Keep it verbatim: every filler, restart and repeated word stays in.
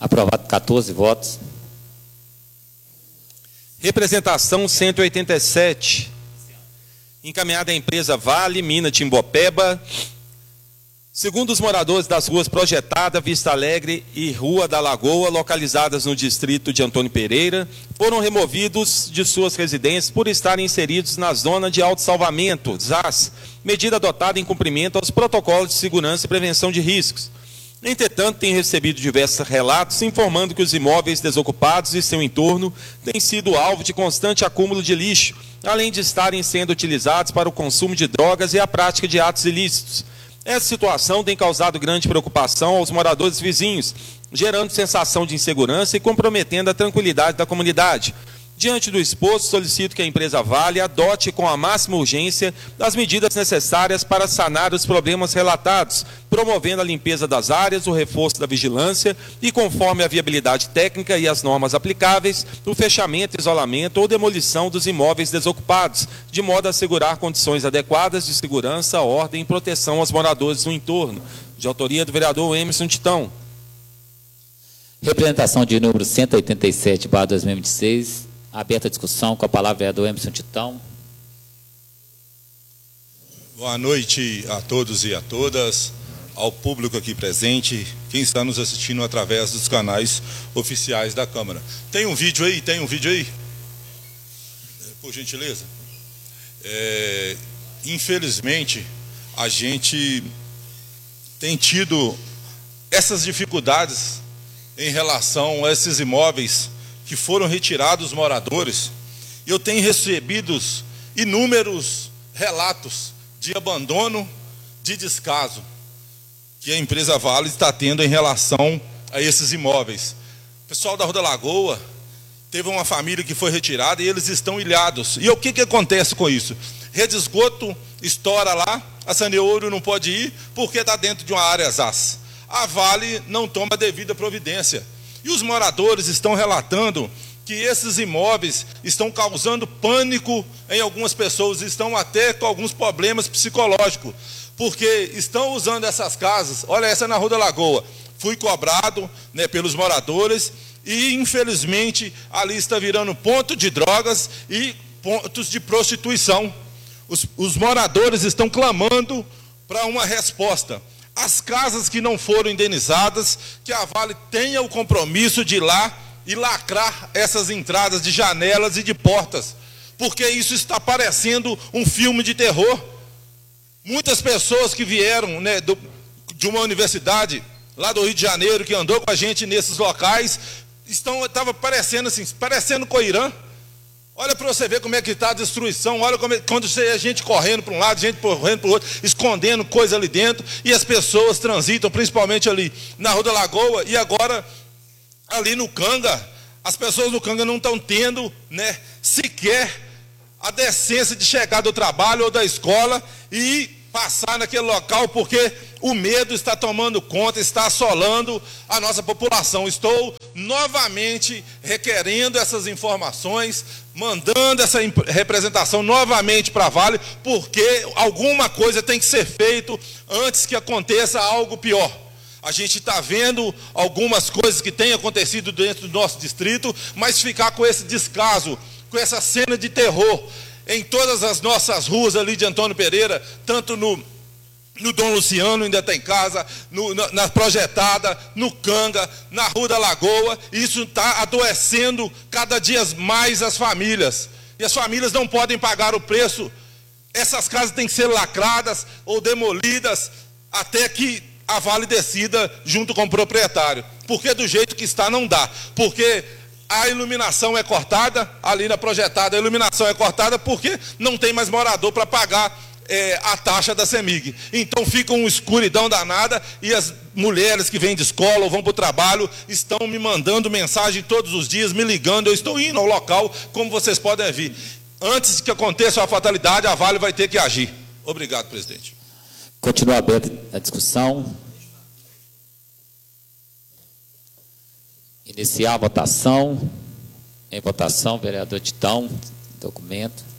Aprovado, quatorze votos. Representação cento e oitenta e sete. Encaminhada à empresa Vale Mina Timbopeba. Segundo os moradores das ruas Projetada, Vista Alegre e Rua da Lagoa, localizadas no distrito de Antônio Pereira, foram removidos de suas residências por estarem inseridos na zona de autossalvamento, Z A S, medida adotada em cumprimento aos protocolos de segurança e prevenção de riscos. Entretanto, tem recebido diversos relatos informando que os imóveis desocupados e seu entorno têm sido alvo de constante acúmulo de lixo, além de estarem sendo utilizados para o consumo de drogas e a prática de atos ilícitos. Essa situação tem causado grande preocupação aos moradores vizinhos, gerando sensação de insegurança e comprometendo a tranquilidade da comunidade. Diante do exposto, solicito que a empresa Vale adote com a máxima urgência as medidas necessárias para sanar os problemas relatados, promovendo a limpeza das áreas, o reforço da vigilância e, conforme a viabilidade técnica e as normas aplicáveis, o fechamento, isolamento ou demolição dos imóveis desocupados, de modo a assegurar condições adequadas de segurança, ordem e proteção aos moradores do entorno. De autoria do vereador Emerson Titão. Representação de número cento e oitenta e sete, barra dois mil e vinte e seis. Aberta a discussão, com a palavra o vereador Emerson Titão. Boa noite a todos e a todas, ao público aqui presente, quem está nos assistindo através dos canais oficiais da Câmara. Tem um vídeo aí? Tem um vídeo aí? Por gentileza. É, infelizmente, a gente tem tido essas dificuldades em relação a esses imóveis que foram retirados dos moradores. Eu tenho recebido inúmeros relatos de abandono, de descaso que a empresa Vale está tendo em relação a esses imóveis. O pessoal da Rua da Lagoa teve uma família que foi retirada e eles estão ilhados. E o que, que acontece com isso? Rede de esgoto estoura lá, a Saneouro não pode ir porque está dentro de uma área Z A S. A Vale não toma devida providência. E os moradores estão relatando que esses imóveis estão causando pânico em algumas pessoas, estão até com alguns problemas psicológicos, porque estão usando essas casas. Olha, essa é na Rua da Lagoa. Fui cobrado, né, pelos moradores e, infelizmente, ali está virando ponto de drogas e pontos de prostituição. Os, os moradores estão clamando para uma resposta. As casas que não foram indenizadas, que a Vale tenha o compromisso de ir lá e lacrar essas entradas de janelas e de portas, porque isso está parecendo um filme de terror. Muitas pessoas que vieram, né, do, de uma universidade lá do Rio de Janeiro, que andou com a gente nesses locais, estão, estava parecendo assim, parecendo Coirã. Olha para você ver como é que está a destruição. Olha como é, quando você, a gente correndo para um lado, gente correndo para o outro, escondendo coisa ali dentro, e as pessoas transitam, principalmente ali na Rua da Lagoa, e agora ali no Canga. As pessoas do Canga não estão tendo, né, sequer a decência de chegar do trabalho ou da escola e passar naquele local, porque o medo está tomando conta, está assolando a nossa população. Estou novamente requerendo essas informações, mandando essa representação novamente para a Vale, porque alguma coisa tem que ser feito antes que aconteça algo pior. A gente está vendo algumas coisas que têm acontecido dentro do nosso distrito, mas ficar com esse descaso, com essa cena de terror em todas as nossas ruas ali de Antônio Pereira, tanto no, no Dom Luciano, ainda tem casa, no, na, na Projetada, no Canga, na Rua da Lagoa, isso está adoecendo cada dia mais as famílias. E as famílias não podem pagar o preço. Essas casas têm que ser lacradas ou demolidas até que a Vale decida junto com o proprietário. Porque do jeito que está não dá. Porque a iluminação é cortada, ali na Projetada a iluminação é cortada porque não tem mais morador para pagar é, a taxa da CEMIG. Então fica uma escuridão danada e as mulheres que vêm de escola ou vão para o trabalho estão me mandando mensagem todos os dias, me ligando, eu estou indo ao local, como vocês podem ver. Antes que aconteça a fatalidade, a Vale vai ter que agir. Obrigado, presidente. Continua aberta a discussão. Iniciar a votação. Em votação, vereador Titão, documento.